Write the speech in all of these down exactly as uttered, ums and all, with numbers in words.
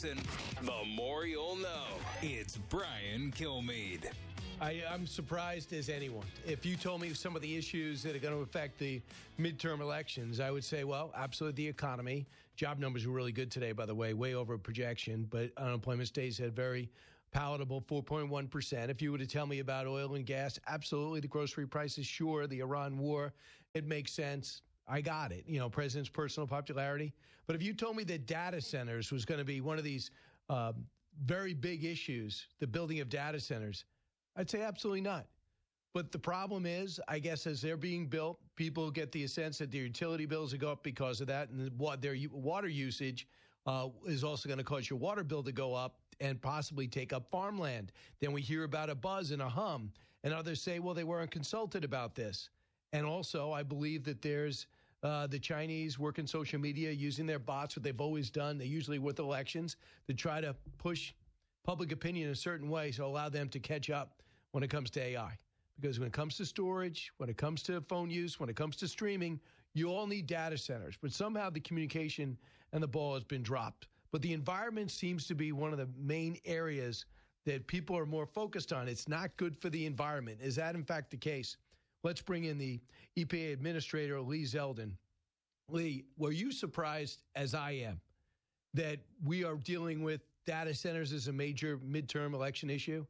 listen, the more you'll know. It's Brian Kilmeade. I, I'm surprised as anyone. If you told me some of the issues that are going to affect the midterm elections, I would say, well, absolutely the economy. Job numbers were really good today, by the way, way over projection, but unemployment stays at very palatable four point one percent. If you were to tell me about oil and gas, absolutely the grocery prices, sure, the Iran war, it makes sense. I got it. You know, president's personal popularity. But if you told me that data centers was going to be one of these uh, very big issues, the building of data centers, I'd say absolutely not. But the problem is, I guess, as they're being built, people get the sense that their utility bills will go up because of that, and their water usage uh, is also going to cause your water bill to go up and possibly take up farmland. Then we hear about a buzz and a hum, and others say, well, they weren't consulted about this. And also, I believe that there's uh, the Chinese working social media, using their bots, what they've always done. They usually with elections to try to push public opinion in a certain way, so allow them to catch up when it comes to A I. Because when it comes to storage, when it comes to phone use, when it comes to streaming, you all need data centers. But somehow the communication and the ball has been dropped. But the environment seems to be one of the main areas that people are more focused on. It's not good for the environment. Is that, in fact, the case? Let's bring in the E P A Administrator, Lee Zeldin. Lee, were you surprised, as I am, that we are dealing with data centers as a major midterm election issue?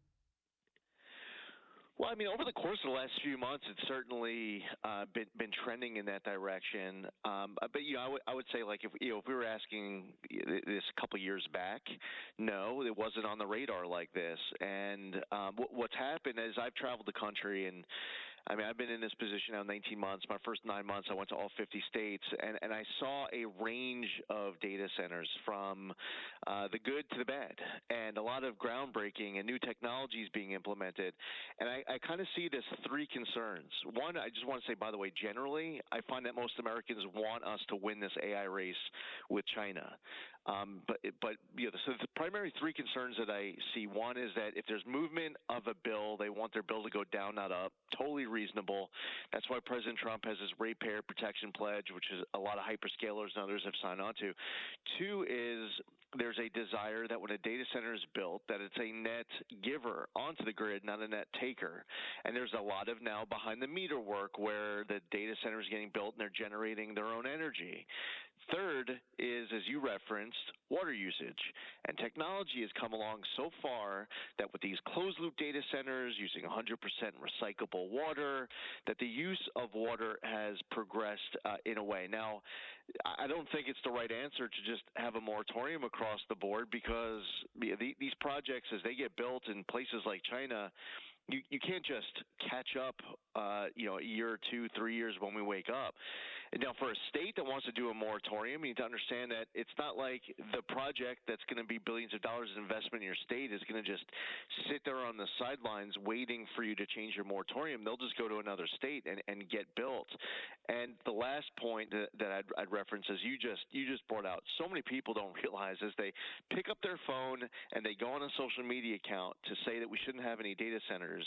Well, I mean, over the course of the last few months, it's certainly uh, been been trending in that direction. Um, but you know, I would I would say, like, if you know, if we were asking this a couple of years back, no, it wasn't on the radar like this. And um, what, what's happened is I've traveled the country, and I mean, I've been in this position now nineteen months. My first nine months, I went to all fifty states, and, and I saw a range of data centers from uh, the good to the bad, and a lot of groundbreaking and new technologies being implemented. And I, I kind of see it as three concerns. One, I just want to say, by the way, generally, I find that most Americans want us to win this A I race with China. Um, but, but you know, so the primary three concerns that I see, one is that if there's movement of a bill, they want their bill to go down, not up. Totally reasonable. That's why President Trump has his ratepayer protection pledge, which is a lot of hyperscalers and others have signed on to. Two is there's a desire that when a data center is built, that it's a net giver onto the grid, not a net taker. And there's a lot of now behind the meter work where the data center is getting built and they're generating their own energy. Third is, as you referenced, water usage. And technology has come along so far that with these closed-loop data centers using one hundred percent recyclable water, that the use of water has progressed uh, in a way. Now, I don't think it's the right answer to just have a moratorium across the board, because these projects, as they get built in places like China, You, you can't just catch up, uh, you know, a year or two, three years when we wake up. And now, for a state that wants to do a moratorium, you need to understand that it's not like the project that's going to be billions of dollars in investment in your state is going to just sit there on the sidelines waiting for you to change your moratorium. They'll just go to another state and, and get built. And the last point that, that I'd, I'd reference is you just you just brought out. So many people don't realize as they pick up their phone and they go on a social media account to say that we shouldn't have any data centers.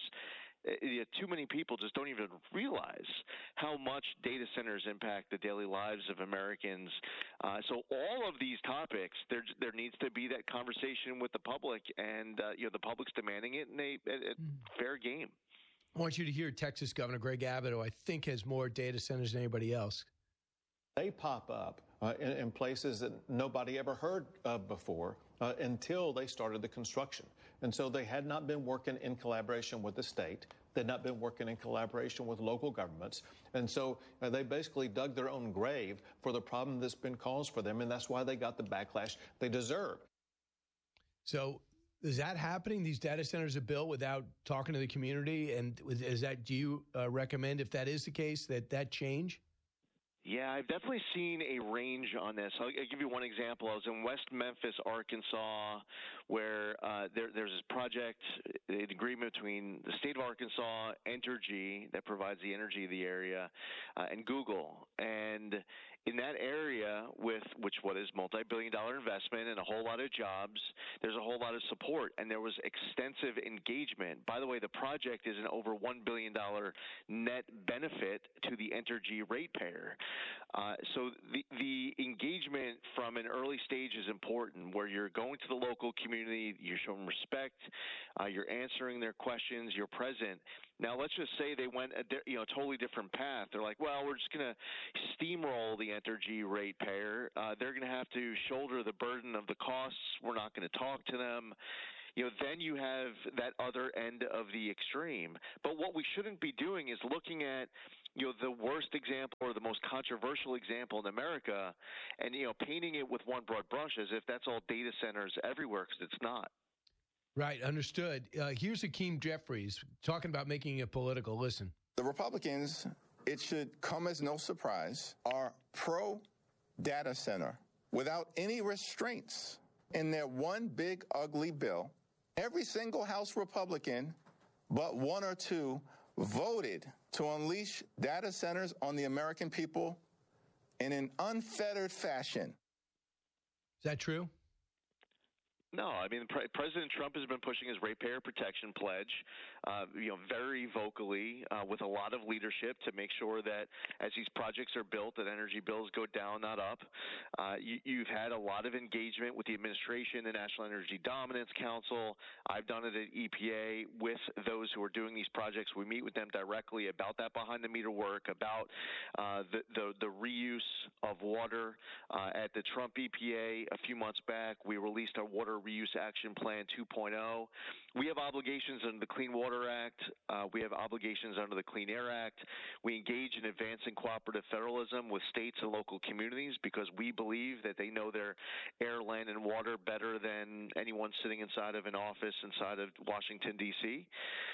Uh, too many people just don't even realize how much data centers impact the daily lives of Americans. Uh, so all of these topics, there there needs to be that conversation with the public, and uh, you know the public's demanding it, and they a, mm. fair game. I want you to hear Texas Governor Greg Abbott, who I think has more data centers than anybody else. They pop up uh, in, in places that nobody ever heard of before uh, until they started the construction. And so they had not been working in collaboration with the state. They had not been working in collaboration with local governments. And so uh, they basically dug their own grave for the problem that's been caused for them. And that's why they got the backlash they deserve. So is that happening? These data centers are built without talking to the community? And is that, do you uh, recommend, if that is the case, that that change? Yeah, I've definitely seen a range on this. I'll, I'll give you one example. I was in West Memphis, Arkansas, where uh, there, there's this project, an agreement between the state of Arkansas, Entergy, that provides the energy of the area, uh, and Google. And in that area with which what is multi-billion dollar investment and a whole lot of jobs, there's a whole lot of support, and there was extensive engagement. By the way, the project is an over one billion dollars net benefit to the Entergy ratepayer. Uh, so the, the engagement from an early stage is important, where you're going to the local community, you're showing respect, uh, you're answering their questions, you're present. Now, let's just say they went a you know totally different path. They're like, well, we're just going to steamroll the Entergy ratepayer. Uh, they're going to have to shoulder the burden of the costs. We're not going to talk to them. You know, then you have that other end of the extreme. But what we shouldn't be doing is looking at, you know, the worst example or the most controversial example in America and, you know, painting it with one broad brush as if that's all data centers everywhere, because it's not. Right, understood. Uh, here's Hakeem Jeffries talking about making it political. Listen. The Republicans, it should come as no surprise, are pro-data center without any restraints in their one big ugly bill. Every single House Republican, but one or two, voted to unleash data centers on the American people in an unfettered fashion. Is that true? No, I mean, Pre- President Trump has been pushing his ratepayer protection pledge, uh, you know, very vocally uh, with a lot of leadership to make sure that as these projects are built, that energy bills go down, not up. Uh, you, you've had a lot of engagement with the administration, the National Energy Dominance Council. I've done it at E P A with those who are doing these projects. We meet with them directly about that behind-the-meter work, about uh, the, the, the reuse of water. Uh, at the Trump E P A a few months back, we released our water Reuse Action Plan two point oh. We have obligations under the Clean Water Act. Uh, we have obligations under the Clean Air Act. We engage in advancing cooperative federalism with states and local communities because we believe that they know their air, land, and water better than anyone sitting inside of an office inside of Washington, D C.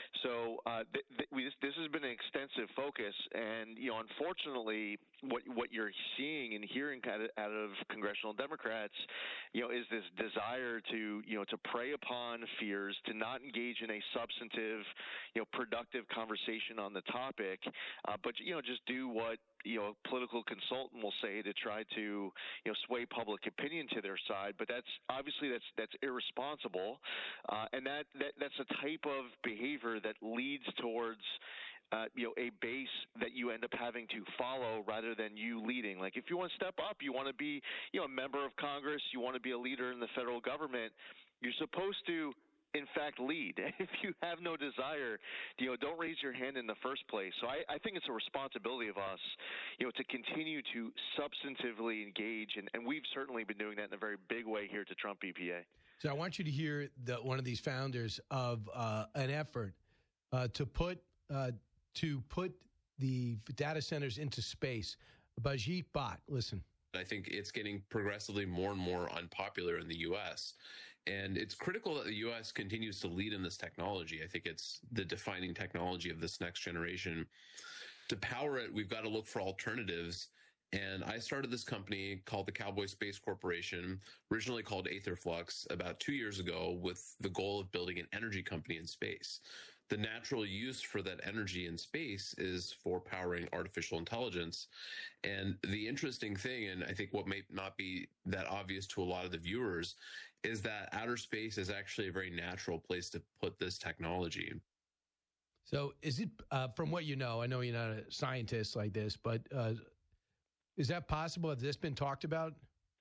So uh, th- th- we, this has been an extensive focus, and you know, unfortunately, what what you're seeing and hearing out of, out of congressional Democrats, you know, is this desire to you know to prey upon fears, to not engage in a substantive, you know, productive conversation on the topic, uh, but you know, just do what you know, a political consultant will say to try to, you know, sway public opinion to their side. But that's obviously that's that's irresponsible, uh, and that, that that's a type of behavior that leads towards, uh, you know, a base that you end up having to follow rather than you leading. Like if you want to step up, you want to be, you know, a member of Congress, you want to be a leader in the federal government, you're supposed to, in fact, lead. If you have no desire, you know, don't raise your hand in the first place. So I, I think it's a responsibility of us, you know, to continue to substantively engage, and, and we've certainly been doing that in a very big way here at Trump E P A. So I want you to hear the, one of these founders of uh, an effort uh, to put uh, to put the data centers into space. Bajit Bhatt, listen. I think it's getting progressively more and more unpopular in the U S, and it's critical that the U S continues to lead in this technology. I think it's the defining technology of this next generation. To power it, we've got to look for alternatives. And I started this company called the Cowboy Space Corporation, originally called Aetherflux, about two years ago with the goal of building an energy company in space. The natural use for that energy in space is for powering artificial intelligence. And the interesting thing, and I think what may not be that obvious to a lot of the viewers, is that outer space is actually a very natural place to put this technology. So is it, uh, from what you know, I know you're not a scientist like this, but uh, is that possible? Has this been talked about?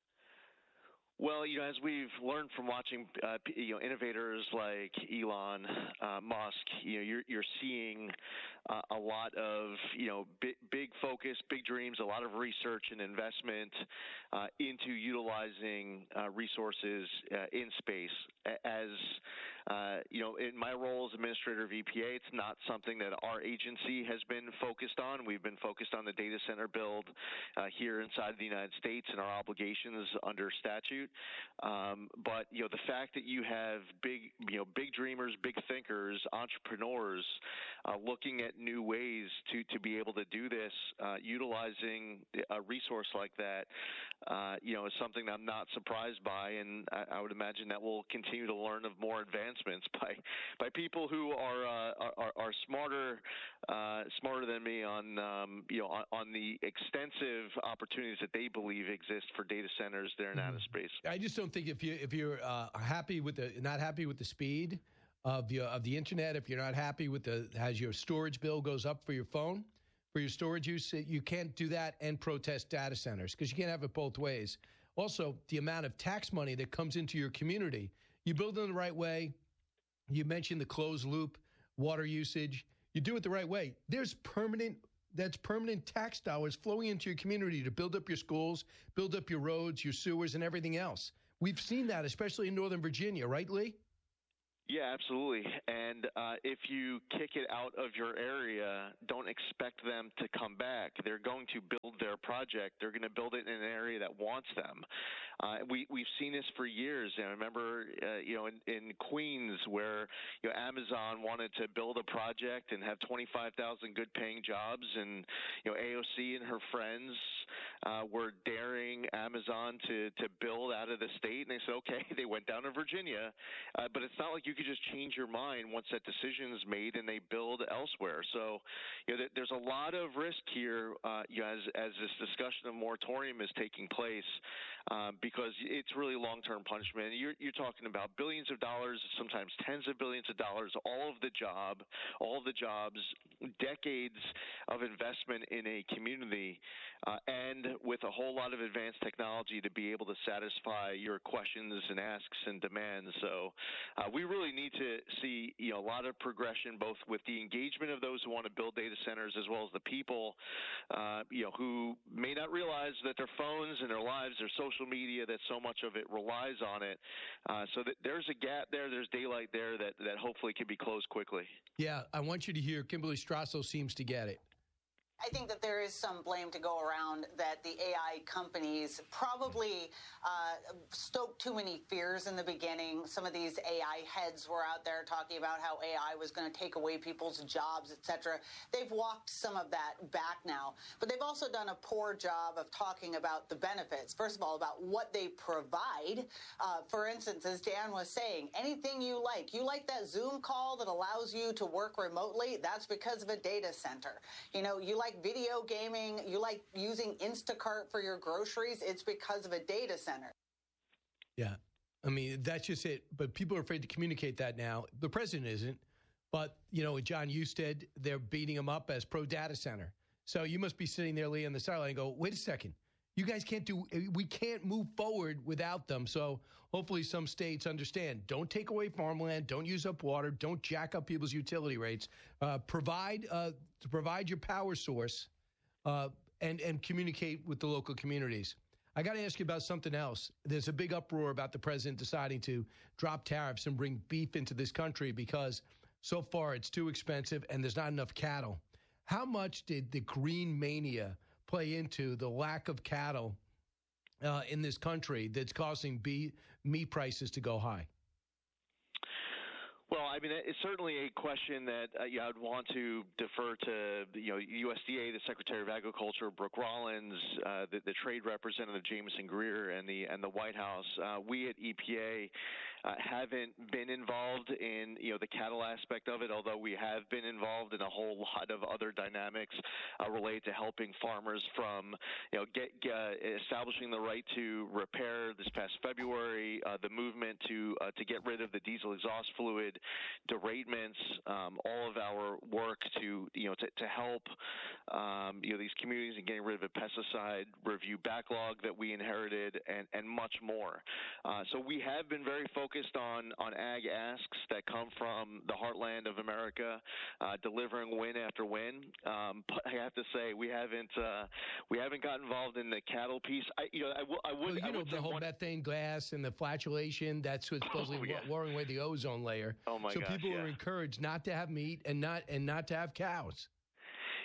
Well, you know, as we've learned from watching, uh, you know, innovators like Elon uh, Musk, you know, you're you're seeing uh, a lot of, you know, big, big focus, big dreams, a lot of research and investment uh, into utilizing uh, resources uh, in space. As uh, you know, in my role as administrator of E P A, it's not something that our agency has been focused on. We've been focused on the data center build uh, here inside the United States and our obligations under statute. Um, but you know, the fact that you have big, you know, big dreamers, big thinkers, entrepreneurs uh, looking at new ways to to be able to do this, uh, utilizing a resource like that, uh, you know, is something that I'm not surprised by, and I, I would imagine that we'll continue to learn of more advancements announcements by by people who are uh, are, are smarter uh, smarter than me on um, you know on, on the extensive opportunities that they believe exist for data centers there in mm-hmm. outer space. I just don't think if you if you're uh, happy with the not happy with the speed of your of the internet, if you're not happy with the as your storage bill goes up for your phone, for your storage use, you can't do that and protest data centers because you can't have it both ways. Also, the amount of tax money that comes into your community, you build it the right way. You mentioned the closed loop water usage. You do it the right way. There's permanent, that's permanent tax dollars flowing into your community to build up your schools, build up your roads, your sewers, and everything else. We've seen that, especially in Northern Virginia, right, Lee? Yeah, absolutely. And uh, if you kick it out of your area, don't expect them to come back. They're going to build their project. They're going to build it in an area that wants them. Uh, we, we've seen this for years. And I remember, uh, you know, in, in Queens where, you know, Amazon wanted to build a project and have twenty-five thousand good-paying jobs. And, you know, A O C and her friends uh, were daring Amazon to, to build out of the state. And they said, okay, they went down to Virginia. Uh, but it's not like you could just change your mind once that decision is made and they build elsewhere. So, you know, there's a lot of risk here, uh, you know, as, as this discussion of moratorium is taking place, uh, because it's really long-term punishment. You're, you're talking about billions of dollars, sometimes tens of billions of dollars, all of the job, all of the jobs, decades of investment in a community, uh, and with a whole lot of advanced technology to be able to satisfy your questions and asks and demands. So uh, we really need to see, you know, a lot of progression, both with the engagement of those who want to build data centers, as well as the people, uh, you know, who may not realize that their phones and their lives, their social media, that so much of it relies on it. Uh, so that there's a gap there, there's daylight there that, that hopefully can be closed quickly. Yeah, I want you to hear Kimberly Strassel seems to get it. I think that there is some blame to go around that the A I companies probably uh, stoked too many fears in the beginning. Some of these A I heads were out there talking about how A I was going to take away people's jobs, et cetera. They've walked some of that back now, but they've also done a poor job of talking about the benefits. First of all, about what they provide. Uh, for instance, as Dan was saying, anything you like. You like that Zoom call that allows you to work remotely? That's because of a data center. You know, you like video gaming, you like using Instacart for your groceries, it's because of a data center. Yeah. I mean, that's just it. But people are afraid to communicate that now. The president isn't. But, you know, John Husted, they're beating him up as pro-data center. So you must be sitting there, Lee, on the sideline and go, wait a second. You guys can't do, we can't move forward without them. So hopefully some states understand. Don't take away farmland. Don't use up water. Don't jack up people's utility rates. Uh, provide uh, to provide your power source uh, and, and communicate with the local communities. I got to ask you about something else. There's a big uproar about the president deciding to drop tariffs and bring beef into this country because so far it's too expensive and there's not enough cattle. How much did the green mania play into the lack of cattle uh, in this country that's causing bee, meat prices to go high? Well, I mean, it's certainly a question that uh, yeah, I'd want to defer to, you know, U S D A, the Secretary of Agriculture, Brooke Rollins, uh, the, the Trade Representative Jameson Greer, and the and the White House. Uh, we at E P A uh, haven't been involved in, you know, the cattle aspect of it, although we have been involved in a whole lot of other dynamics uh, related to helping farmers from, you know, get, get establishing the right to repair this past February, uh, the movement to uh, to get rid of the diesel exhaust fluid derailments, um, all of our work to, you know, to, to help, um, you know, these communities in getting rid of a pesticide review backlog that we inherited, and, and much more. Uh, so we have been very focused on, on ag asks that come from the heartland of America, uh, delivering win after win. Um, but I have to say, we haven't, uh, we haven't got involved in the cattle piece. I, you know, I, w- I would, well, you I know, would the whole one... methane gas and the flatulation, that's what's supposedly oh, yeah. wearing away the ozone layer. Oh my so gosh, people yeah. are encouraged not to have meat and not and not to have cows.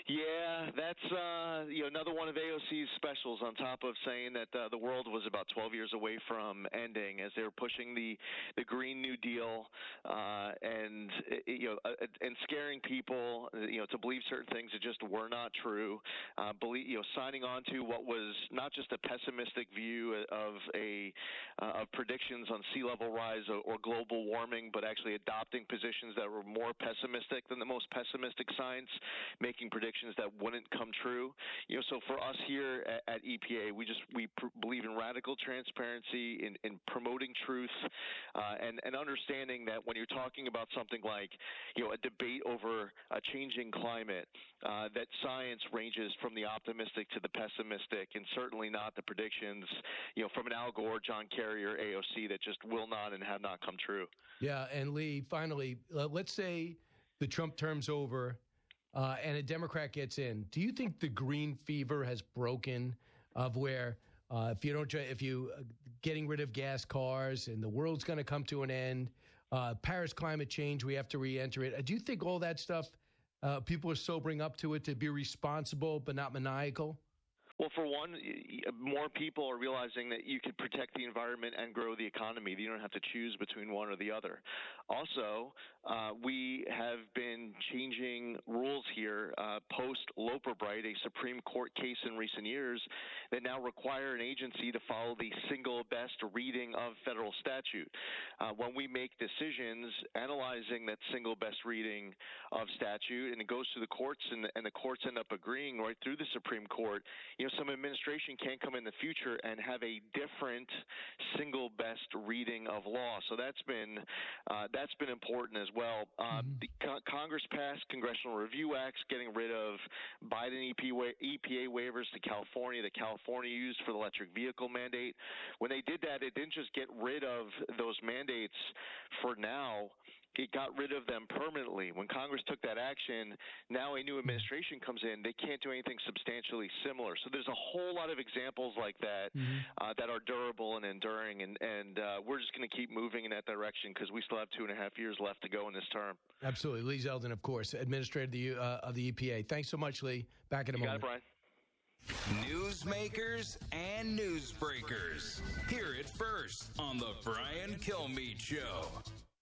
Yeah, that's uh, you know another one of A O C's specials. On top of saying that uh, the world was about twelve years away from ending, as they were pushing the, the Green New Deal uh, and you know uh, and scaring people, you know, to believe certain things that just were not true. Uh, believe you know signing on to what was not just a pessimistic view of a uh, of predictions on sea level rise or, or global warming, but actually adopting positions that were more pessimistic than the most pessimistic science, making predictions that wouldn't come true. You know, so for us here at, at E P A, we just we pr- believe in radical transparency, in, in promoting truth, uh, and and understanding that when you're talking about something like you know a debate over a changing climate, uh, that science ranges from the optimistic to the pessimistic, and certainly not the predictions you know from an Al Gore, John Kerry, or A O C that just will not and have not come true. Yeah, and Lee, finally, uh, let's say the Trump term's over. Uh, and a Democrat gets in. Do you think the green fever has broken, of where uh, if you don't, if you uh, getting rid of gas cars and the world's going to come to an end, uh, Paris climate change, we have to re-enter it. Do you think all that stuff, uh, people are sobering up to it to be responsible but not maniacal? Well, for one, more people are realizing that you could protect the environment and grow the economy. You don't have to choose between one or the other. Also, uh, we have been changing rules here uh, post-Loper-Bright, a Supreme Court case in recent years that now require an agency to follow the single best reading of federal statute. Uh, when we make decisions analyzing that single best reading of statute, and it goes to the courts, and, and the courts end up agreeing right through the Supreme Court, you know, some administration can come in the future and have a different single best reading of law. So that's been uh, that's been important as well. Uh, mm-hmm. the co- Congress passed Congressional Review Acts, getting rid of Biden E P A waivers to California that California used for the electric vehicle mandate. When they did that, it didn't just get rid of those mandates for now. It got rid of them permanently. When Congress took that action, now a new administration comes in, they can't do anything substantially similar. So there's a whole lot of examples like that mm-hmm. uh, that are durable and enduring, and, and uh, we're just going to keep moving in that direction because we still have two and a half years left to go in this term. Absolutely. Lee Zeldin, of course, Administrator of the, uh, of the E P A. Thanks so much, Lee. Back in a you moment. Got it, Brian. Newsmakers and newsbreakers. Hear it first on the Brian Kilmeade Show.